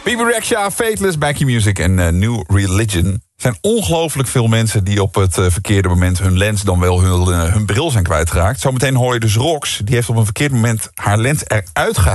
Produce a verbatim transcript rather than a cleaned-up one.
Bibi Rexha, Fateless, Back Your Music en uh, New Religion. Er zijn ongelooflijk veel mensen die op het uh, verkeerde moment hun lens dan wel hun, uh, hun bril zijn kwijtgeraakt. Zometeen hoor je dus Rox, die heeft op een verkeerd moment haar lens eruit gehaald.